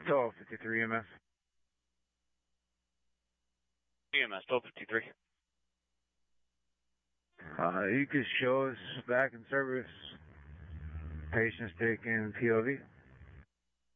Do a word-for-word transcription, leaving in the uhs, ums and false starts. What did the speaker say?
twelve fifty-three E M S. E M S, twelve fifty-three. Uh, you could show us back in service. Patients taking P O V.